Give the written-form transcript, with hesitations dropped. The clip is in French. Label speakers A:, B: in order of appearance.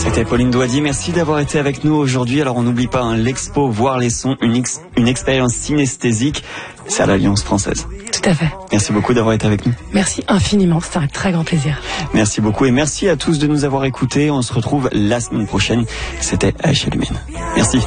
A: C'était Pauline Douady, merci d'avoir été avec nous aujourd'hui. Alors on n'oublie pas l'expo Voir les sons, une expérience synesthésique, c'est à l'Alliance française.
B: Tout à fait.
A: Merci beaucoup d'avoir été avec nous.
B: Merci infiniment, c'était un très grand plaisir.
A: Merci beaucoup et merci à tous de nous avoir écoutés. On se retrouve la semaine prochaine. C'était à l'échelle humaine. Merci.